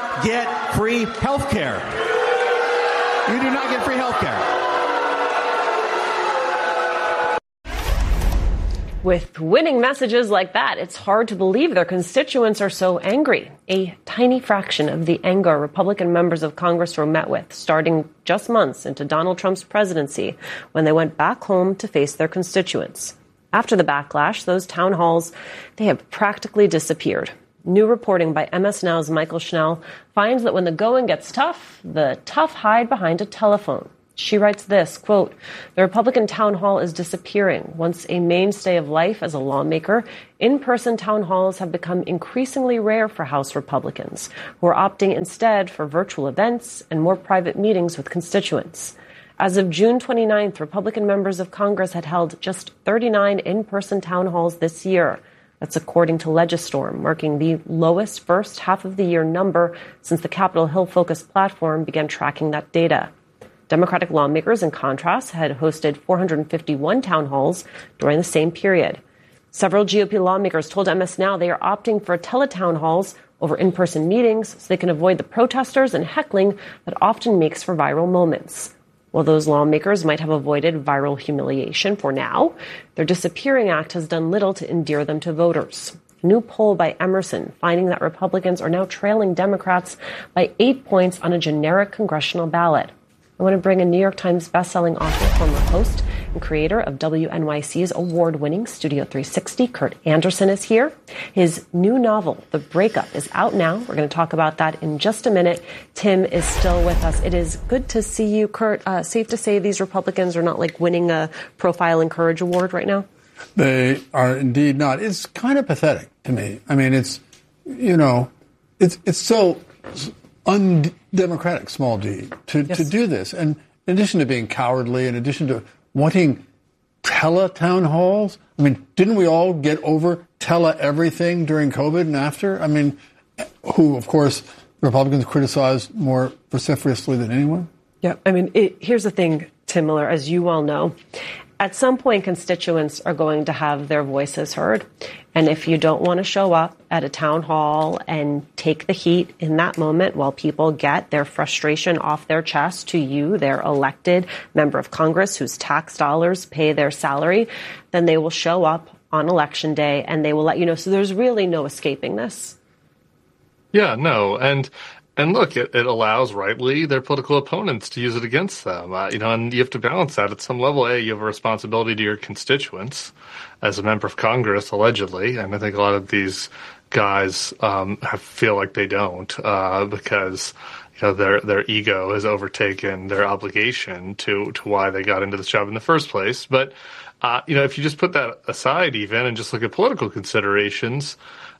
not get free health care. You do not get free health care. With winning messages like that, it's hard to believe their constituents are so angry. A tiny fraction of the anger Republican members of Congress were met with, starting just months into Donald Trump's presidency, when they went back home to face their constituents. After the backlash, those town halls, they have practically disappeared. New reporting by MS Now's Michael Schnell finds that when the going gets tough, the tough hide behind a telephone. She writes this, quote, "The Republican town hall is disappearing. Once a mainstay of life as a lawmaker, in-person town halls have become increasingly rare for House Republicans, who are opting instead for virtual events and more private meetings with constituents. As of June 29th, Republican members of Congress had held just 39 in-person town halls this year. That's according to Legistorm, marking the lowest first half of the year number since the Capitol Hill Focus platform began tracking that data. Democratic lawmakers, in contrast, had hosted 451 town halls during the same period. Several GOP lawmakers told MS Now they are opting for teletown halls over in-person meetings so they can avoid the protesters and heckling that often makes for viral moments. While those lawmakers might have avoided viral humiliation for now, their disappearing act has done little to endear them to voters. A new poll by Emerson finding that Republicans are now trailing Democrats by 8 points on a generic congressional ballot. I want to bring a New York Times bestselling author, former host, and creator of WNYC's award-winning Studio 360, Kurt Andersen, is here. His new novel, The Breakup, is out now. We're going to talk about that in just a minute. Tim is still with us. It is good to see you, Kurt. Safe to say these Republicans are not like winning a Profile and Courage award right now? They are indeed not. It's kind of pathetic to me. I mean, it's so undemocratic, small d, to do this. And in addition to being cowardly, in addition to wanting tele-town halls, I mean, didn't we all get over tele-everything during COVID and after? I mean, who, of course, Republicans criticized more vociferously than anyone? Yeah, I mean, here's the thing, Tim Miller, as you all know. At some point, constituents are going to have their voices heard. And if you don't want to show up at a town hall and take the heat in that moment while people get their frustration off their chest to you, their elected member of Congress whose tax dollars pay their salary, then they will show up on Election Day and they will let you know. So there's really no escaping this. Yeah, no. And look, it allows, rightly, their political opponents to use it against them. And you have to balance that at some level. You have a responsibility to your constituents as a member of Congress, allegedly. And I think a lot of these guys feel like they don't because their ego has overtaken their obligation to why they got into this job in the first place. But, if you just put that aside even and just look at political considerations,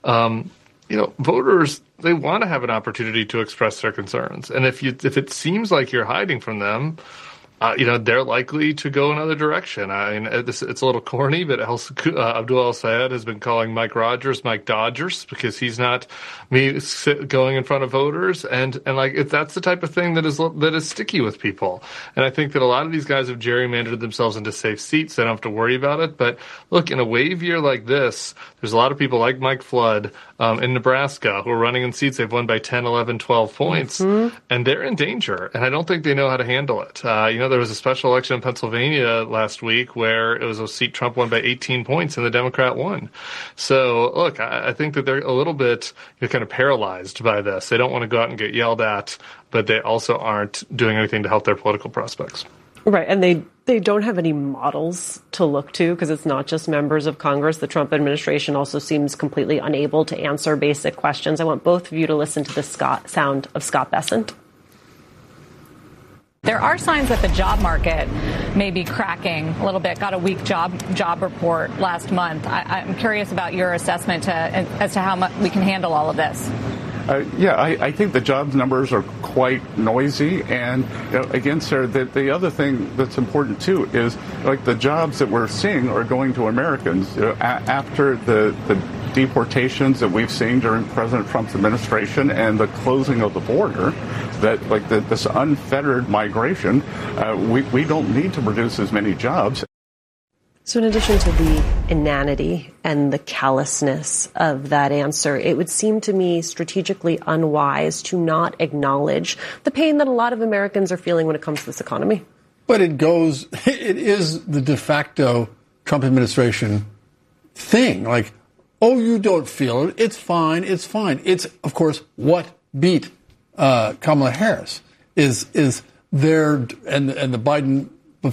voters, they want to have an opportunity to express their concerns. And if it seems like you're hiding from them, they're likely to go another direction. I mean, it's a little corny, but Abdul El-Sayed has been calling Mike Rogers Mike Dodgers because he's not going in front of voters. And if that's the type of thing that is sticky with people. And I think that a lot of these guys have gerrymandered themselves into safe seats. They don't have to worry about it. But look, in a wave year like this, there's a lot of people like Mike Flood in Nebraska who are running in seats they've won by 10, 11, 12 points. Mm-hmm. And they're in danger. And I don't think they know how to handle it. There was a special election in Pennsylvania last week where it was a seat Trump won by 18 points and the Democrat won. So, look, I think that they're a little bit kind of paralyzed by this. They don't want to go out and get yelled at, but they also aren't doing anything to help their political prospects. Right, and they don't have any models to look to because it's not just members of Congress. The Trump administration also seems completely unable to answer basic questions. I want both of you to listen to the sound of Scott Bessent. There are signs that the job market may be cracking a little bit. Got a weak job report last month. I'm curious about your assessment as to how much we can handle all of this. I think the jobs numbers are quite noisy. And again, Sarah, the other thing that's important, too, is like the jobs that we're seeing are going to Americans. After the deportations that we've seen during President Trump's administration and the closing of the border, that this unfettered migration, we don't need to produce as many jobs. So in addition to the inanity and the callousness of that answer, it would seem to me strategically unwise to not acknowledge the pain that a lot of Americans are feeling when it comes to this economy. But it is the de facto Trump administration thing. Like, oh, you don't feel it. It's fine. It's fine. It's, of course, what beat Kamala Harris is there, and the Biden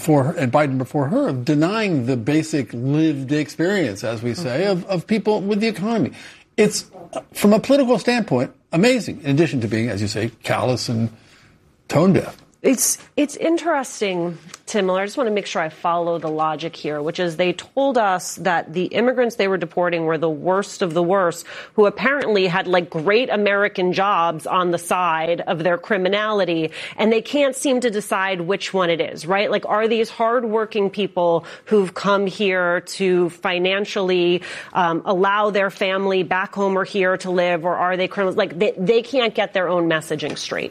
before her, of denying the basic lived experience, as we say, of people with the economy. It's, from a political standpoint, amazing, in addition to being, as you say, callous and tone deaf. It's interesting, Tim Miller. I just want to make sure I follow the logic here, which is they told us that the immigrants they were deporting were the worst of the worst, who apparently had like great American jobs on the side of their criminality, and they can't seem to decide which one it is, right? Like, are these hardworking people who've come here to financially allow their family back home or here to live, or are they criminals? Like, they can't get their own messaging straight.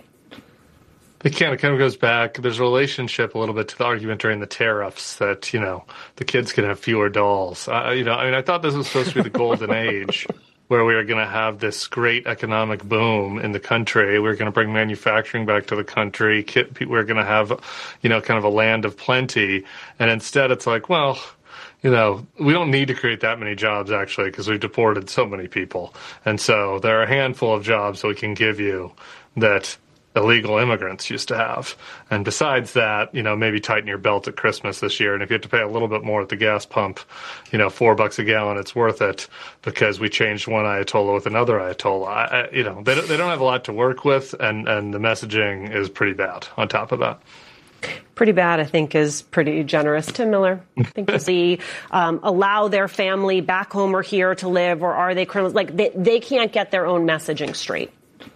It kind of goes back. There's a relationship a little bit to the argument during the tariffs that, you know, the kids can have fewer dolls. I thought this was supposed to be the golden age where we were going to have this great economic boom in the country. We were going to bring manufacturing back to the country. We were going to have, you know, kind of a land of plenty. And instead it's like, well, you know, we don't need to create that many jobs, actually, because we've deported so many people. And so there are a handful of jobs that we can give you that illegal immigrants used to have. And besides that, you know, maybe tighten your belt at Christmas this year. And if you have to pay a little bit more at the gas pump, you know, $4 a gallon, it's worth it, because we changed one Ayatollah with another Ayatollah. You know, they don't have a lot to work with, and the messaging is pretty bad on top of that. Pretty bad, I think, is pretty generous. Tim Miller, I think you'll see allow their family back home or here to live, or are they criminals? Like, they can't get their own messaging straight.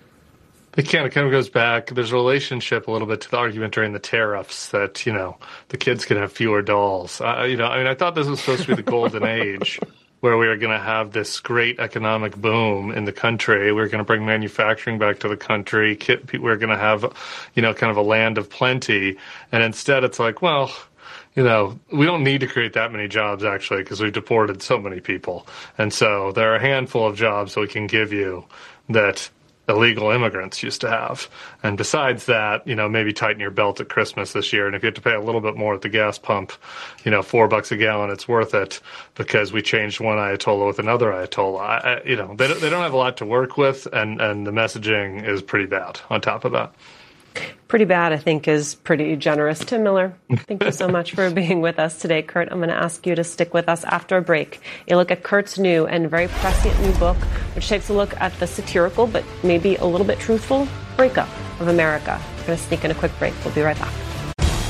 It kind of goes back. There's a relationship a little bit to the argument during the tariffs that, you know, the kids can have fewer dolls. I thought this was supposed to be the golden age where we were going to have this great economic boom in the country. We were going to bring manufacturing back to the country. We were going to have, you know, kind of a land of plenty. And instead it's like, well, you know, we don't need to create that many jobs, actually, because we've deported so many people. And so there are a handful of jobs that we can give you that illegal immigrants used to have. And besides that, you know, maybe tighten your belt at Christmas this year. And if you have to pay a little bit more at the gas pump, you know, $4 a gallon, it's worth it, because we changed one Ayatollah with another Ayatollah. You know, they don't have a lot to work with, and the messaging is pretty bad on top of that. Pretty bad, I think, is pretty generous. Tim Miller, thank you so much for being with us today. Kurt, I'm going to ask you to stick with us after a break. A look at Kurt's new and very prescient new book, which takes a look at the satirical but maybe a little bit truthful breakup of America. We're going to sneak in a quick break. We'll be right back.